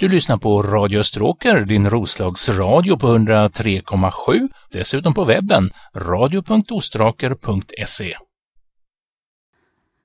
Du lyssnar på Radio Österåker, din Roslagsradio på 103,7. Dessutom på webben radio.ostraker.se.